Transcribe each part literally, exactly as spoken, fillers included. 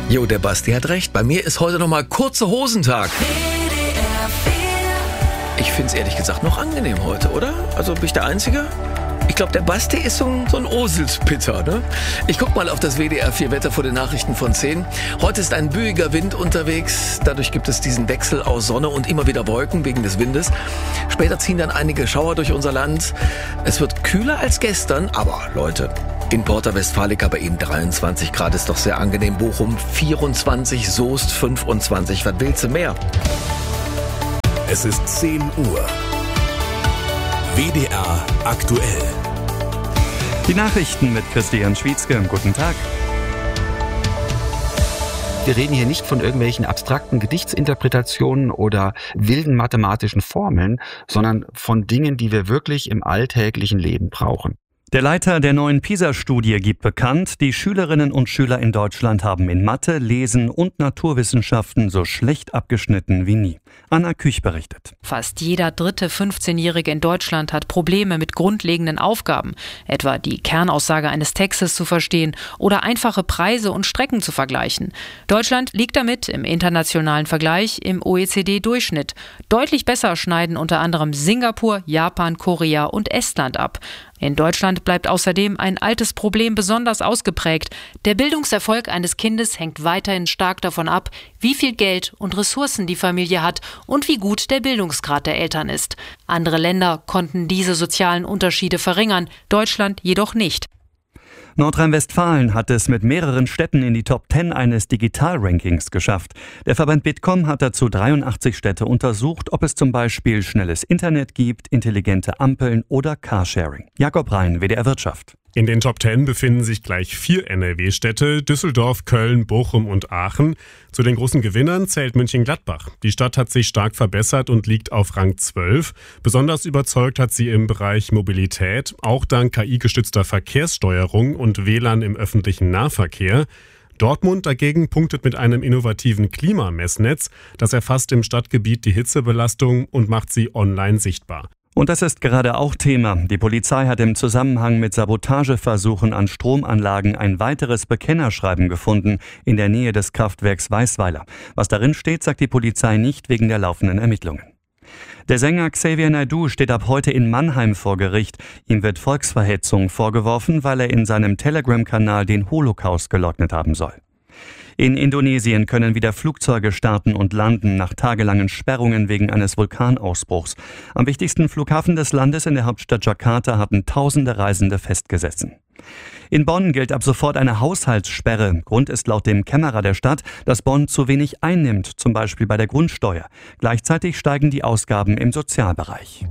Jo, der Basti hat recht. Bei mir ist heute nochmal kurze Hosentag. Ich finde es ehrlich gesagt noch angenehm heute, oder? Also bin ich der Einzige? Ich glaube, der Basti ist so ein, so ein Oselspitter, ne? Ich guck mal auf das W D R vier Wetter vor den Nachrichten von zehn. Heute ist ein böiger Wind unterwegs. Dadurch gibt es diesen Wechsel aus Sonne und immer wieder Wolken wegen des Windes. Später ziehen dann einige Schauer durch unser Land. Es wird kühler als gestern, aber Leute, in Porta Westfalica bei Ihnen dreiundzwanzig Grad ist doch sehr angenehm. Bochum vierundzwanzig, Soest fünfundzwanzig. Was willst du mehr? Es ist zehn Uhr. W D R aktuell. Die Nachrichten mit Christian Schwietzke. Guten Tag. Wir reden hier nicht von irgendwelchen abstrakten Gedichtsinterpretationen oder wilden mathematischen Formeln, sondern von Dingen, die wir wirklich im alltäglichen Leben brauchen. Der Leiter der neuen PISA-Studie gibt bekannt, die Schülerinnen und Schüler in Deutschland haben in Mathe, Lesen und Naturwissenschaften so schlecht abgeschnitten wie nie. Anna Küch berichtet. Fast jeder dritte fünfzehnjährige in Deutschland hat Probleme mit grundlegenden Aufgaben, etwa die Kernaussage eines Textes zu verstehen oder einfache Preise und Strecken zu vergleichen. Deutschland liegt damit im internationalen Vergleich im O E C D-Durchschnitt. Deutlich besser schneiden unter anderem Singapur, Japan, Korea und Estland ab. In Deutschland bleibt außerdem ein altes Problem besonders ausgeprägt. Der Bildungserfolg eines Kindes hängt weiterhin stark davon ab, wie viel Geld und Ressourcen die Familie hat und wie gut der Bildungsgrad der Eltern ist. Andere Länder konnten diese sozialen Unterschiede verringern, Deutschland jedoch nicht. Nordrhein-Westfalen hat es mit mehreren Städten in die Top zehn eines Digital-Rankings geschafft. Der Verband Bitkom hat dazu dreiundachtzig Städte untersucht, ob es zum Beispiel schnelles Internet gibt, intelligente Ampeln oder Carsharing. Jakob Rhein, W D R Wirtschaft. In den Top zehn befinden sich gleich vier N R W-Städte, Düsseldorf, Köln, Bochum und Aachen. Zu den großen Gewinnern zählt Mönchengladbach. Die Stadt hat sich stark verbessert und liegt auf Rang zwölf. Besonders überzeugt hat sie im Bereich Mobilität, auch dank K I-gestützter Verkehrssteuerung und W L A N im öffentlichen Nahverkehr. Dortmund dagegen punktet mit einem innovativen Klimamessnetz. Das erfasst im Stadtgebiet die Hitzebelastung und macht sie online sichtbar. Und das ist gerade auch Thema. Die Polizei hat im Zusammenhang mit Sabotageversuchen an Stromanlagen ein weiteres Bekennerschreiben gefunden in der Nähe des Kraftwerks Weißweiler. Was darin steht, sagt die Polizei nicht wegen der laufenden Ermittlungen. Der Sänger Xavier Naidoo steht ab heute in Mannheim vor Gericht. Ihm wird Volksverhetzung vorgeworfen, weil er in seinem Telegram-Kanal den Holocaust geleugnet haben soll. In Indonesien können wieder Flugzeuge starten und landen nach tagelangen Sperrungen wegen eines Vulkanausbruchs. Am wichtigsten Flughafen des Landes in der Hauptstadt Jakarta hatten tausende Reisende festgesessen. In Bonn gilt ab sofort eine Haushaltssperre. Grund ist laut dem Kämmerer der Stadt, dass Bonn zu wenig einnimmt, zum Beispiel bei der Grundsteuer. Gleichzeitig steigen die Ausgaben im Sozialbereich.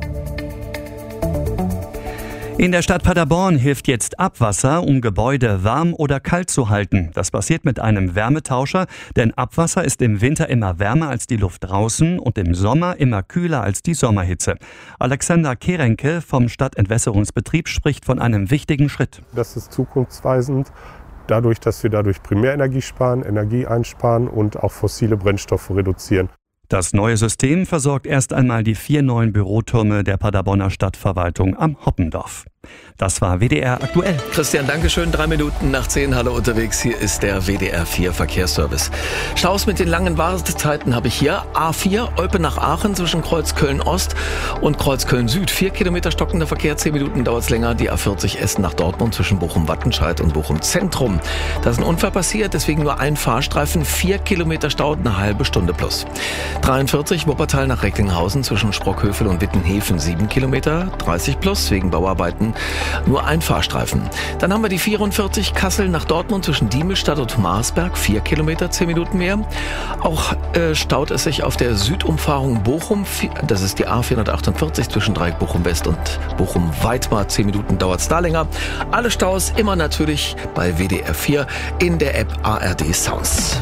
In der Stadt Paderborn hilft jetzt Abwasser, um Gebäude warm oder kalt zu halten. Das passiert mit einem Wärmetauscher, denn Abwasser ist im Winter immer wärmer als die Luft draußen und im Sommer immer kühler als die Sommerhitze. Alexander Kerenke vom Stadtentwässerungsbetrieb spricht von einem wichtigen Schritt. Das ist zukunftsweisend, dadurch, dass wir dadurch Primärenergie sparen, Energie einsparen und auch fossile Brennstoffe reduzieren. Das neue System versorgt erst einmal die vier neuen Bürotürme der Paderborner Stadtverwaltung am Hoppendorf. Das war W D R aktuell. Christian, Dankeschön. Drei Minuten nach zehn, hallo unterwegs. Hier ist der W D R vier Verkehrsservice. Staus mit den langen Wartezeiten habe ich hier. A vier, Olpe nach Aachen zwischen Kreuz Köln-Ost und Kreuz Köln-Süd. Vier Kilometer stockender Verkehr, zehn Minuten dauert es länger. Die A vierzig Essen nach Dortmund zwischen Bochum-Wattenscheid und Bochum-Zentrum. Da ist ein Unfall passiert, deswegen nur ein Fahrstreifen. Vier Kilometer Stau, eine halbe Stunde plus. dreiundvierzig, Wuppertal nach Recklinghausen zwischen Sprockhövel und Wittenhefen. Sieben Kilometer, dreißig plus wegen Bauarbeiten. Nur ein Fahrstreifen. Dann haben wir die vierundvierzig Kassel nach Dortmund zwischen Diemelstadt und Marsberg. Vier Kilometer, zehn Minuten mehr. Auch äh, staut es sich auf der Südumfahrung Bochum. Das ist die A vierhundertachtundvierzig zwischen Dreieck Bochum West und Bochum Weitmar. Zehn Minuten dauert es da länger. Alle Staus immer natürlich bei W D R vier in der App A R D Sounds.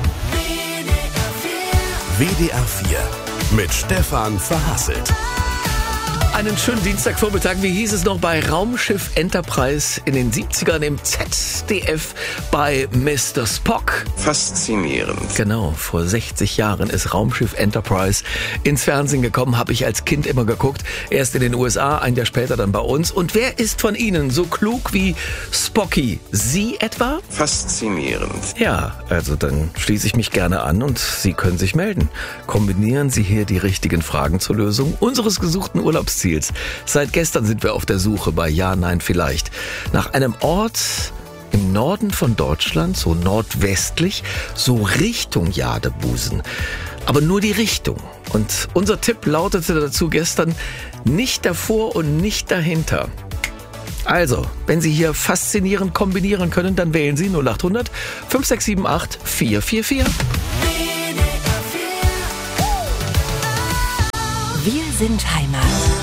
W D R vier mit Stefan Verhasselt. einen schönen Dienstagvormittag. Wie hieß es noch bei Raumschiff Enterprise in den siebzigern im Z D F bei Mister Spock? Faszinierend. Genau, vor sechzig Jahren ist Raumschiff Enterprise ins Fernsehen gekommen, habe ich als Kind immer geguckt. Erst in den U S A, ein Jahr später dann bei uns. Und wer ist von Ihnen so klug wie Spocky? Sie etwa? Faszinierend. Ja, also dann schließe ich mich gerne an und Sie können sich melden. Kombinieren Sie hier die richtigen Fragen zur Lösung unseres gesuchten Urlaubsziels. Seit gestern sind wir auf der Suche bei Ja, Nein, Vielleicht nach einem Ort im Norden von Deutschland, so nordwestlich, so Richtung Jadebusen. Aber nur die Richtung. Und unser Tipp lautete dazu gestern: nicht davor und nicht dahinter. Also, wenn Sie hier faszinierend kombinieren können, dann wählen Sie null acht hundert fünf sechs sieben acht vier vier vier. Wir sind Heimat.